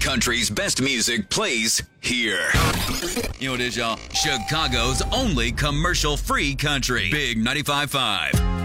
country's best music plays here. You know what it is, y'all? Chicago's only commercial-free country. Big 95.5.